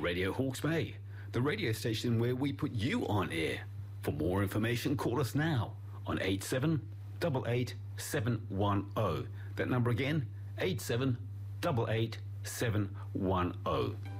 Radio Hawke's Bay, the radio station where we put you on air. For more information, call us now on 8788 That number again, 8788 710.